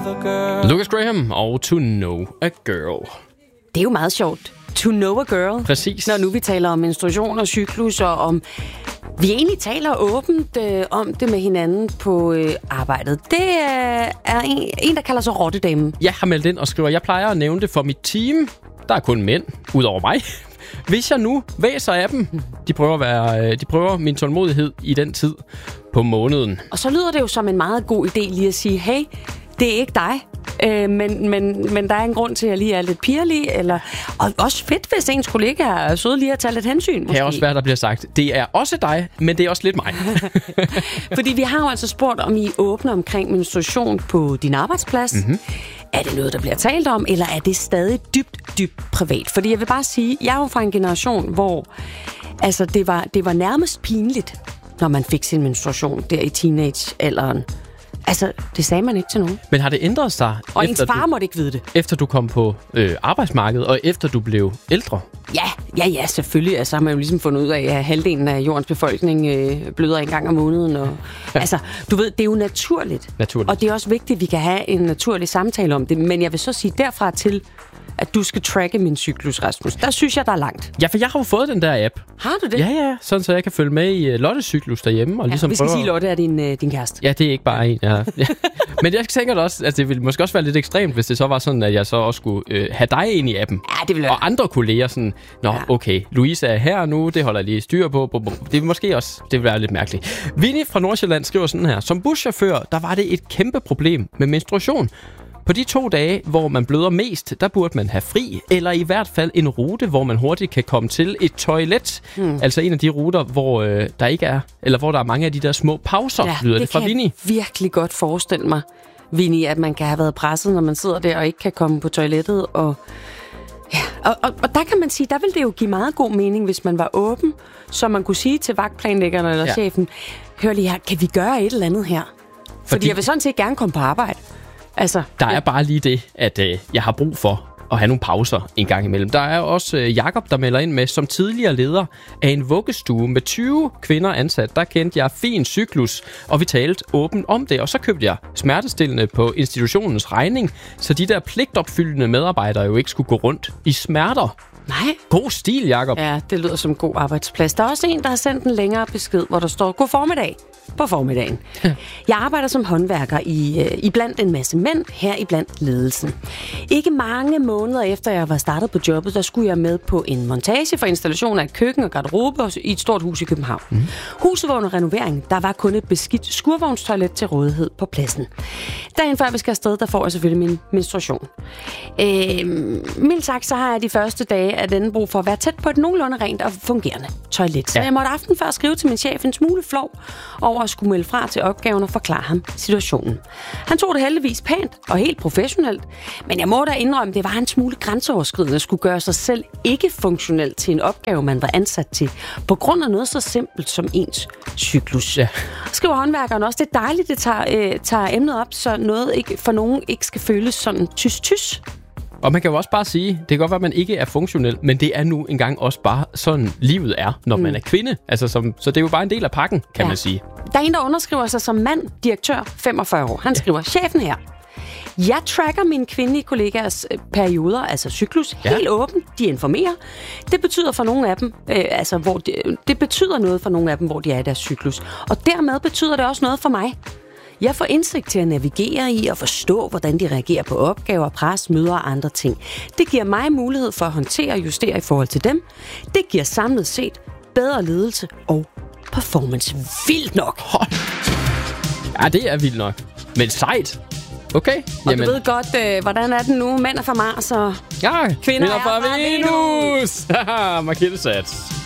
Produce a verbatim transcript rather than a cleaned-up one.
Lucas Graham og To Know a Girl. Det er jo meget sjovt. To know a girl. Præcis. Når nu vi taler om menstruation og cyklus, og om vi egentlig taler åbent øh, om det med hinanden på øh, arbejdet. Det øh, er en, en, der kalder sig Rottedamen. Jeg har meldt ind og skriver, jeg plejer at nævne det for mit team. Der er kun mænd, udover mig. Hvis jeg nu væser af dem, de prøver, at være, de prøver min tålmodighed i den tid på måneden. Og så lyder det jo som en meget god idé lige at sige, hey, det er ikke dig. Øh, men, men, men der er en grund til, at jeg lige er lidt pirlig. Eller, og også fedt, hvis ens kollegaer er søde lige at tage lidt hensyn. Det kan også være, der bliver sagt, det er også dig, men det er også lidt mig. Fordi vi har jo altså spurgt, om I åbner omkring menstruation på din arbejdsplads. Mm-hmm. Er det noget, der bliver talt om, eller er det stadig dybt, dybt privat? Fordi jeg vil bare sige, jeg er jo fra en generation, hvor altså, det, var, det var nærmest pinligt, når man fik sin menstruation der i teenagealderen. Altså, det sagde man ikke til nogen. Men har det ændret sig? Og ens far du, måtte ikke vide det. Efter du kom på øh, arbejdsmarkedet, og efter du blev ældre? Ja, ja, ja, selvfølgelig. Altså har man jo ligesom fundet ud af, at halvdelen af jordens befolkning øh, bløder en gang om måneden. Og, ja. Altså, du ved, det er jo naturligt. Naturligt. Og det er også vigtigt, at vi kan have en naturlig samtale om det. Men jeg vil så sige derfra til, at du skal tracke min cyklus, Rasmus. Der synes jeg, der er langt. Ja, for jeg har jo fået den der app. Har du det? Ja, ja. Sådan, så jeg kan følge med i uh, Lottes cyklus derhjemme. Og ja, ligesom vi skal prøve... sige, at Lotte er din, øh, din kæreste. Ja, det er ikke bare en. Ja. Ja. Men jeg tænker da også, at det ville måske også være lidt ekstremt, hvis det så var sådan, at jeg så også skulle øh, have dig ind i appen. Ja, det ville være. Og andre kolleger sådan, nå, ja. okay, Louise er her nu, det holder jeg lige styr på. Det vil måske også, det vil være lidt mærkeligt. Vinnie fra Nordsjælland skriver sådan her, som buschauffør, der var det et kæmpe problem med menstruation. På de to dage, hvor man bløder mest, der burde man have fri, eller i hvert fald en rute, hvor man hurtigt kan komme til et toilet. Hmm. Altså en af de ruter, hvor øh, der ikke er, eller hvor der er mange af de der små pauser, ja, lyder det, det fra Vinnie. Det kan jeg virkelig godt forestille mig, Vinnie, at man kan have været presset, når man sidder der og ikke kan komme på toilettet. Og, ja. og, og, og der kan man sige, der vil det jo give meget god mening, hvis man var åben, så man kunne sige til vagtplanlæggeren eller ja. chefen, hør lige her, kan vi gøre et eller andet her? Fordi, Fordi jeg vil sådan set gerne komme på arbejde. Altså, der ja. er bare lige det, at øh, jeg har brug for at have nogle pauser en gang imellem. Der er også øh, Jakob, der melder ind med, som tidligere leder af en vuggestue med tyve kvinder ansat. Der kendte jeg fin cyklus, og vi talte åbent om det. Og så købte jeg smertestillende på institutionens regning, så de der pligtopfyldende medarbejdere jo ikke skulle gå rundt i smerter. Nej. God stil, Jakob. Ja, det lyder som en god arbejdsplads. Der er også en, der har sendt en længere besked, hvor der står, god formiddag på formiddagen. Jeg arbejder som håndværker i, øh, i blandt en masse mænd, her i blandt ledelsen. Ikke mange måneder efter jeg var startet på jobbet, der skulle jeg med på en montage for installation af et køkken og garderobe i et stort hus i København. Mm. Huset var under renovering. Der var kun et beskidt skurvognstoilet til rådighed på pladsen. Dagen før vi skal afsted, der får jeg selvfølgelig min menstruation. Øh, mildt sagt, så har jeg de første dage af denne brug for at være tæt på et nogenlunde rent og fungerende toilet. Så ja. jeg måtte aften før skrive til min chef en smule flov over at skulle melde fra til opgaven og forklare ham situationen. Han tog det heldigvis pænt og helt professionelt, men jeg må da indrømme, det var en smule grænseoverskridende at skulle gøre sig selv ikke funktionelt til en opgave, man var ansat til, på grund af noget så simpelt som ens cyklus. Ja. Skriver håndværkeren også, det er dejligt, det tager, øh, tager emnet op, så noget ikke, for nogen ikke skal føles sådan tys-tys. Og man kan jo også bare sige, det kan godt være, at man ikke er funktionel, men det er nu engang også bare sådan, livet er, når mm. man er kvinde. Altså, som, så det er jo bare en del af pakken, kan ja. man sige. Der er en, der underskriver sig som mand, direktør, femogfyrre år. Han skriver, ja. chefen her. Jeg tracker mine kvindelige kollegaers perioder, altså cyklus, ja. helt åbent. De informerer. Det betyder for nogle af dem, øh, altså hvor de, det betyder noget for nogle af dem, hvor de er i deres cyklus. Og dermed betyder det også noget for mig. Jeg får indsigt til at navigere i og forstå, hvordan de reagerer på opgaver, pres, møder og andre ting. Det giver mig mulighed for at håndtere og justere i forhold til dem. Det giver samlet set bedre ledelse og performance. Vildt nok! Ja, det er vildt nok. Men sejt. Okay. Og Jamen. du ved godt, øh, hvordan er den nu? Mænd er fra Mars og ja, kvinder, kvinder er fra Venus. Haha, Markette sat.